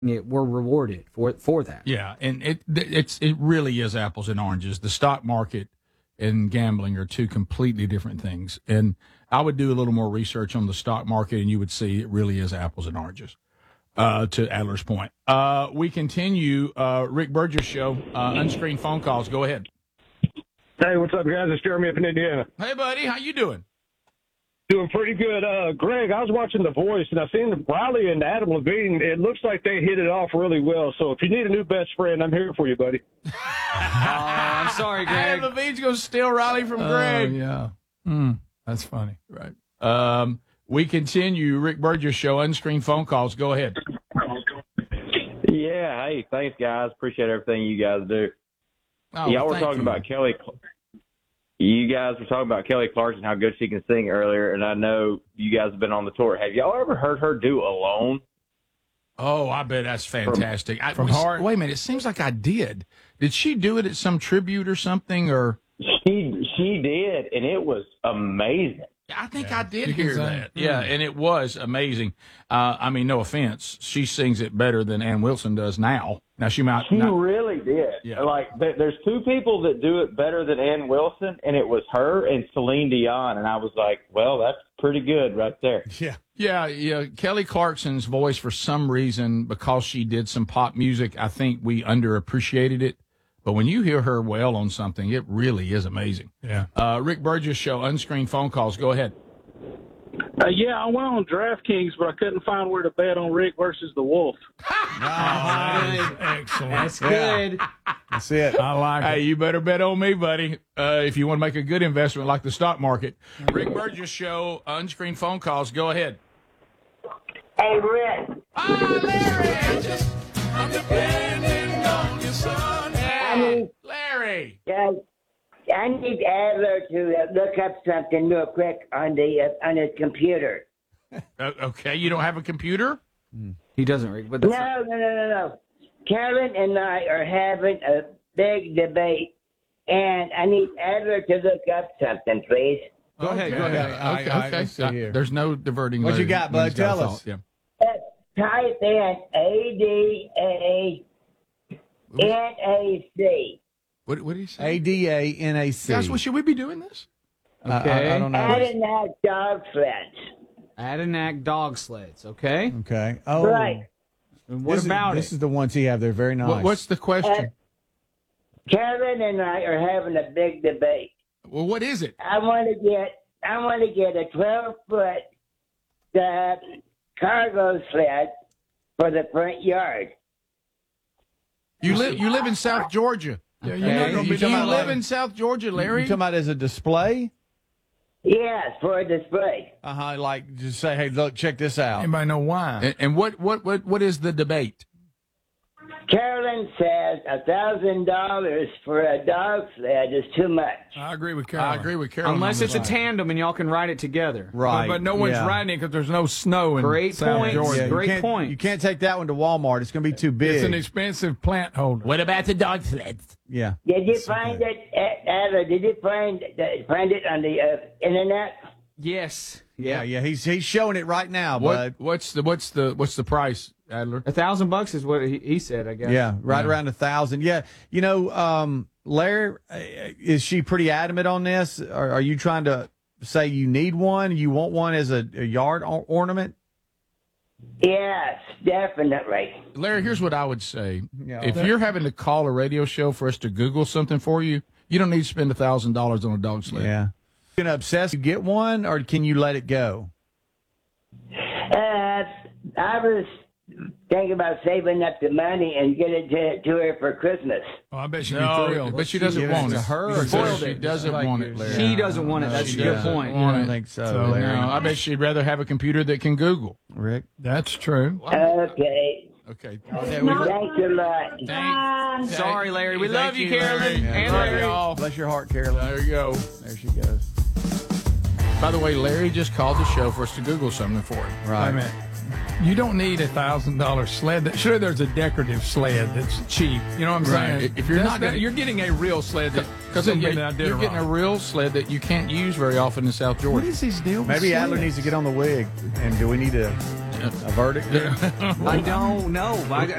were rewarded for that. Yeah, and it really is apples and oranges. The stock market and gambling are two completely different things. And I would do a little more research on the stock market, and you would see it really is apples and oranges. To Adler's point, we continue. Rick Burgess Show, unscreened phone calls. Go ahead. Hey, what's up, guys? It's Jeremy up in Indiana. Hey, buddy, how you doing? Doing pretty good. Greg, I was watching The Voice, and I seen Riley and Adam Levine. It looks like they hit it off really well. So if you need a new best friend, I'm here for you, buddy. I'm sorry, Greg. Adam Levine's going to steal Riley from Greg. Yeah. That's funny. Right. We continue. Rick Burgess Show, unscreened phone calls. Go ahead. Yeah. Hey, thanks, guys. Appreciate everything you guys do. Oh, Y'all were talking about Kelly. You guys were talking about Kelly Clarkson, how good she can sing earlier, and I know you guys have been on the tour. Have y'all ever heard her do Alone? Oh, I bet that's fantastic. From Heart? Wait a minute. It seems like I did. Did she do it at some tribute or something? Or She did, and it was amazing. I think I did She can hear sing. that. Yeah, and it was amazing. I mean, no offense. She sings it better than Ann Wilson does now. Now, she might She not. really did. Yeah. Like, there's two people that do it better than Ann Wilson, and it was her and Celine Dion, and I was like, well, that's pretty good right there. Yeah. Kelly Clarkson's voice, for some reason, because she did some pop music, I think we underappreciated it. But when you hear her wail on something, it really is amazing. Yeah. Rick Burgess Show, unscreened phone calls. Go ahead. Yeah, I went on DraftKings, but I couldn't find where to bet on Rick versus the Wolf. Excellent. That's good. That's it. I like Hey, it. you better bet on me, buddy, if you want to make a good investment like the stock market. Rick Burgess Show, unscreened phone calls. Go ahead. Hey, Rick. Larry! I'm depending on your son. Hey, Larry! I need Adler to look up something real quick on his computer. Okay, you don't have a computer? He doesn't, Rick. But No. Karen and I are having a big debate, and I need Adler to look up something, please. Go ahead. Okay. Let's see here. There's no diverting. What you Larry got, when bud? he's got a Tell thought. us. Yeah. Type in ADANAC. What did he say? ADANAC. Guys, should we be doing this? Okay. I don't know. Adirondack dog sleds. Adirondack dog sleds. Okay. Okay. Oh, Right. And what about This it? is the ones he have. They're very nice. What's the question? Karen and I are having a big debate. Well, what is it? I want to get a 12-foot cargo sled for the front yard. You live in South Georgia. Yeah, you're not gonna be Do you talking live about- in South Georgia, Larry? You talking about as a display? Yes, for a display. Like just say, hey, look, check this out. Anybody know why? And what is the debate? Carolyn says $1,000 for a dog sled is too much. I agree with Carol. I agree with Carol. Unless on it's a this. tandem and y'all can ride it together. Right. But no one's yeah. riding it because there's no snow in Great South points. Georgia. Yeah, Great you can't, point. You can't take that one to Walmart. It's going to be too big. It's an expensive plant holder. What about the dog sleds? Yeah. Did you find it, Adler? Did you find it on the internet? Yes. Yeah. He's showing it right now, bud. What's the price, Adler? $1,000 is what he said, I guess. Yeah, right around 1,000. Yeah, Larry, is she pretty adamant on this? Are you trying to say you need one? You want one as a yard ornament? Yes, definitely. Larry, here's what I would say. Yeah. If you're having to call a radio show for us to Google something for you, you don't need to spend $1,000 on a dog sled. Yeah. You gonna obsess? You get one, or can you let it go? I was thinking about saving up the money and get it to her for Christmas. Oh, I bet she'd be No, thrilled. but she doesn't want it. to her, She or says spoiled she it? doesn't Like want yours. it, Larry. She doesn't want it. That's a she good doesn't point. I want don't it. think so, So, Larry. No, I bet she'd rather have a computer that can Google. Rick? That's true. Okay. Okay. Thanks a lot. Sorry, Larry. We Thank love you, you, Carolyn. Larry. And Love Larry. y'all. Bless your heart, Carolyn. There you go. There she goes. By the way, Larry just called the show for us to Google something for him. Right. Wait a minute. You don't need $1,000 sled. Sure, there's a decorative sled that's cheap. You know what I'm Right. saying? If you're not gonna- you're getting a real sled Because you're you're getting a real sled that you can't use very often in South Georgia. What is his deal? with Maybe Adler sleds? needs to get on the wig. And do we need a verdict there? I don't know.